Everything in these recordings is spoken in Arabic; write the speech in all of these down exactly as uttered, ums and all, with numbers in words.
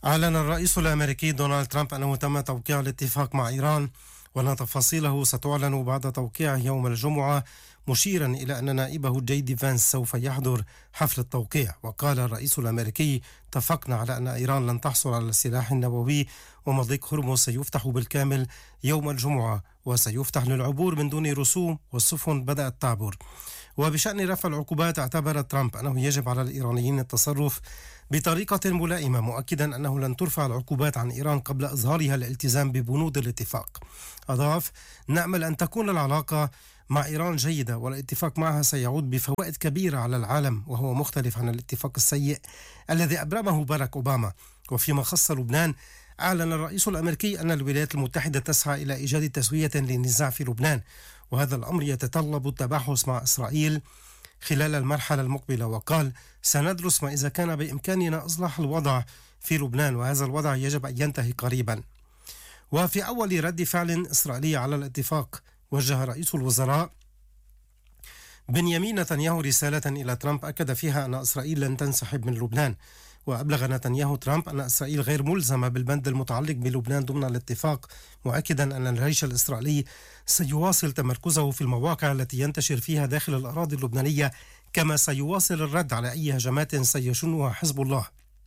أعلن الرئيس الأمريكي دونالد ترامب أنه تم توقيع الاتفاق مع إيران، وأن تفاصيله ستعلن بعد توقيعه يوم الجمعة، مشيرا إلى أن نائبه جي دي فانس سوف يحضر حفل التوقيع. وقال الرئيس الأمريكي: اتفقنا على أن إيران لن تحصل على السلاح النووي، ومضيق هرمز سيفتح بالكامل يوم الجمعة، وسيفتح للعبور من دون رسوم، والسفن بدأت تعبر. وبشأن رفع العقوبات، اعتبر ترامب أنه يجب على الإيرانيين التصرف بطريقة ملائمة، مؤكدا أنه لن ترفع العقوبات عن إيران قبل إظهارها الالتزام ببنود الاتفاق. أضاف: نأمل أن تكون العلاقة مع إيران جيدة، والاتفاق معها سيعود بفوائد كبيرة على العالم، وهو مختلف عن الاتفاق السيء الذي أبرمه باراك أوباما. وفيما خص لبنان، أعلن الرئيس الأمريكي أن الولايات المتحدة تسعى إلى إيجاد تسوية للنزاع في لبنان، وهذا الأمر يتطلب التباحث مع إسرائيل خلال المرحلة المقبلة. وقال: سندرس ما إذا كان بإمكاننا إصلاح الوضع في لبنان، وهذا الوضع يجب أن ينتهي قريبا. وفي أول رد فعل إسرائيلي على الاتفاق، وجه رئيس الوزراء بنيامين نتنياهو رسالة إلى ترامب أكد فيها أن إسرائيل لن تنسحب من لبنان. وأبلغ نتنياهو ترامب أن إسرائيل غير ملزمة بالبند المتعلق بلبنان ضمن الاتفاق، مؤكدا أن الجيش الإسرائيلي سيواصل تمركزه في المواقع التي ينتشر فيها داخل الأراضي اللبنانية، كما سيواصل الرد على أي هجمات سيشنها حزب الله.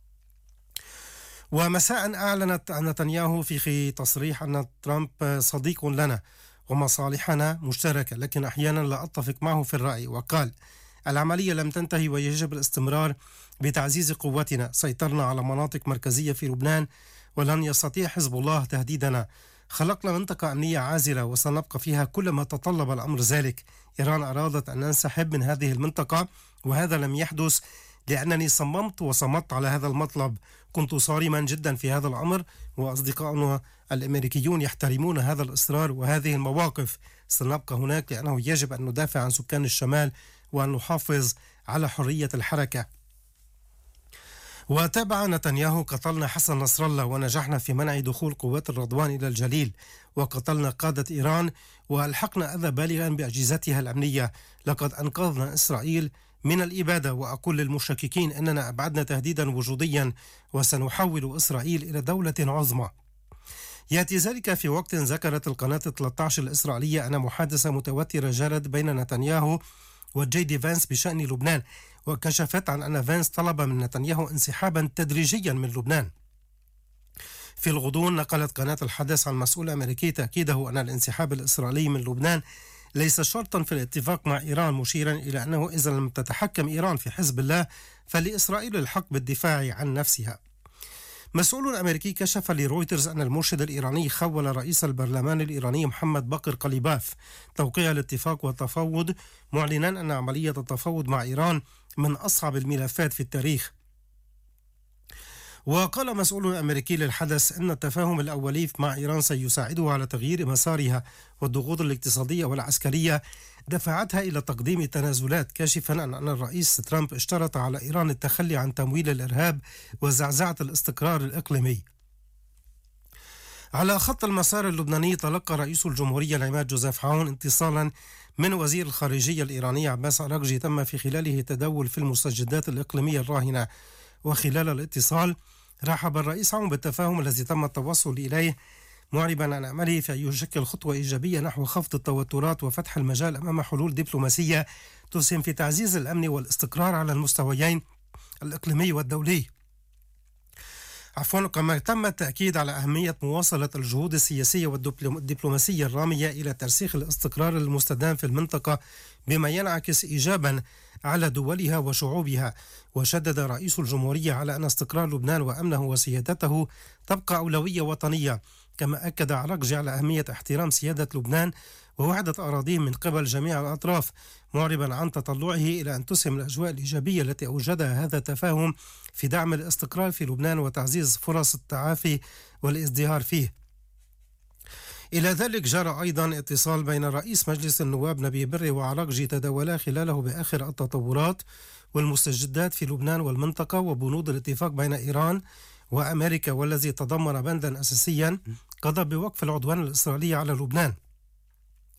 ومساء أعلنت نتنياهو في تصريح أن ترامب صديق لنا ومصالحنا مشتركة، لكن أحيانا لا أتفق معه في الرأي. وقال: العملية لم تنتهي ويجب الاستمرار بتعزيز قوتنا. سيطرنا على مناطق مركزية في لبنان، ولن يستطيع حزب الله تهديدنا. خلقنا منطقة أمنية عازلة، وسنبقى فيها كلما تطلب الأمر ذلك. إيران أرادت أن ننسحب من هذه المنطقة، وهذا لم يحدث لأنني صممت وصمت على هذا المطلب. كنت صارما جدا في هذا الأمر، وأصدقائنا الأمريكيون يحترمون هذا الإصرار وهذه المواقف. سنبقى هناك لأنه يجب أن ندافع عن سكان الشمال وأن نحافظ على حرية الحركة. وتابع نتنياهو: قتلنا حسن نصر الله، ونجحنا في منع دخول قوات الرضوان إلى الجليل، وقتلنا قادة إيران، وألحقنا أذى بالغا بأجهزتها الأمنية. لقد أنقذنا إسرائيل من الإبادة، وأقول للمشككين أننا أبعدنا تهديدا وجوديا، وسنحول إسرائيل إلى دولة عظمى. يأتي ذلك في وقت ذكرت القناة ثلاثة عشر الإسرائيلية أن محادثة متوترة جرت بين نتنياهو وجي دي فانس بشأن لبنان، وكشفت عن أن فانس طلب من نتنياهو انسحابا تدريجيا من لبنان. في الغضون نقلت قناة الحدث عن مسؤول أمريكي تأكيده أن الانسحاب الإسرائيلي من لبنان ليس شرطا في الاتفاق مع إيران، مشيرا إلى أنه إذا لم تتحكم إيران في حزب الله، فلإسرائيل الحق بالدفاع عن نفسها. مسؤول أمريكي كشف لرويترز أن المرشد الإيراني خول رئيس البرلمان الإيراني محمد باقر قليباف توقيع الاتفاق والتفاوض، معلنا أن عملية التفاوض مع إيران من أصعب الملفات في التاريخ. وقال مسؤول أمريكي للحدث أن التفاهم الأولي مع إيران سيساعدها على تغيير مسارها، والضغوط الاقتصادية والعسكرية دفعتها إلى تقديم تنازلات، كاشفا أن الرئيس ترامب اشترط على إيران التخلي عن تمويل الإرهاب وزعزعة الاستقرار الإقليمي. على خط المسار اللبناني، تلقى رئيس الجمهورية العماد جوزيف عون اتصالا من وزير الخارجية الإيراني عباس عراقجي تم في خلاله تداول في المستجدات الإقليمية الراهنة. وخلال الاتصال رحب الرئيس عون بالتفاهم الذي تم التوصل إليه، معربا عن أمله في أن يشكل خطوة إيجابية نحو خفض التوترات وفتح المجال أمام حلول دبلوماسية تسهم في تعزيز الأمن والاستقرار على المستويين الإقليمي والدولي. عفوا كما تم التأكيد على أهمية مواصلة الجهود السياسية والدبلوماسية الرامية إلى ترسيخ الاستقرار المستدام في المنطقة، بما ينعكس إيجابا على دولها وشعوبها. وشدد رئيس الجمهورية على أن استقرار لبنان وأمنه وسيادته تبقى أولوية وطنية، كما أكد عراقجي على أهمية احترام سيادة لبنان ووحدة أراضيه من قبل جميع الأطراف، معربا عن تطلعه إلى أن تسهم الأجواء الإيجابية التي أوجدها هذا التفاهم في دعم الاستقرار في لبنان وتعزيز فرص التعافي والازدهار فيه. إلى ذلك جرى أيضا اتصال بين رئيس مجلس النواب نبيه بري وعراقجي تداولا خلاله بآخر التطورات والمستجدات في لبنان والمنطقة وبنود الاتفاق بين إيران وأمريكا، والذي تضمن بندا أساسيا قضى بوقف العدوان الإسرائيلي على لبنان.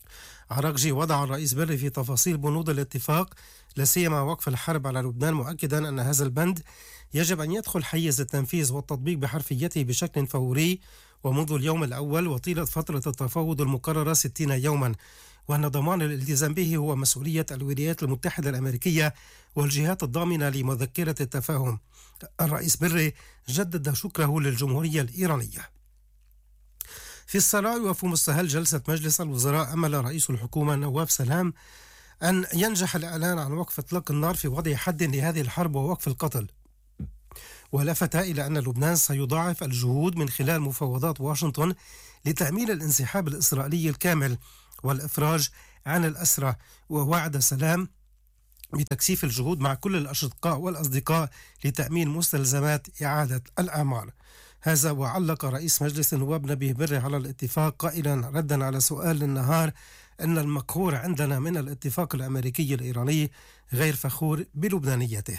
عراقجي وضع الرئيس بري في تفاصيل بنود الاتفاق لا سيما وقف الحرب على لبنان، مؤكدا أن هذا البند يجب أن يدخل حيز التنفيذ والتطبيق بحرفيته بشكل فوري ومنذ اليوم الأول وطيلة فترة التفاوض المقررة ستين يوما، وأن ضمان الالتزام به هو مسؤولية الولايات المتحدة الأمريكية والجهات الضامنة لمذكرة التفاهم. الرئيس بري جدد شكره للجمهورية الإيرانية. في السراي وفي مستهل جلسة مجلس الوزراء، أمل رئيس الحكومة نواف سلام أن ينجح الإعلان عن وقف إطلاق النار في وضع حد لهذه الحرب ووقف القتل، ولفت إلى أن لبنان سيضاعف الجهود من خلال مفاوضات واشنطن لتأمين الانسحاب الإسرائيلي الكامل والإفراج عن الأسرى، ووعد سلام بتكثيف الجهود مع كل الأشقاء والأصدقاء لتأمين مستلزمات إعادة الأعمار. هذا وعلق رئيس مجلس النواب نبيه بري على الاتفاق قائلا ردا على سؤال النهار أن المقهور عندنا من الاتفاق الأمريكي الإيراني غير فخور بلبنانيته.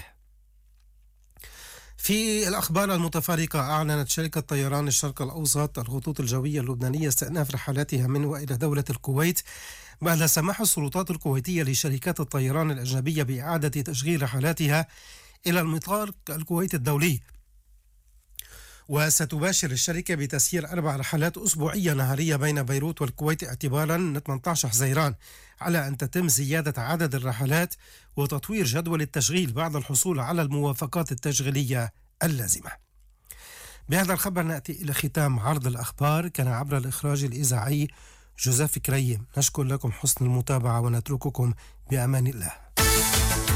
في الأخبار المتفارقة، أعلنت شركة طيران الشرق الأوسط الخطوط الجوية اللبنانية استئناف رحلاتها من وإلى دولة الكويت بعد سماح السلطات الكويتية لشركات الطيران الأجنبية بإعادة تشغيل رحلاتها إلى المطار الكويت الدولي. وستباشر الشركة بتسيير أربع رحلات أسبوعية نهارية بين بيروت والكويت اعتبارا من ثمانية عشر حزيران، على أن تتم زيادة عدد الرحلات وتطوير جدول التشغيل بعد الحصول على الموافقات التشغيلية اللازمة. بهذا الخبر نأتي إلى ختام عرض الأخبار، كان عبر الإخراج الإذاعي جوزيف كريم. نشكر لكم حسن المتابعة ونترككم بأمان الله.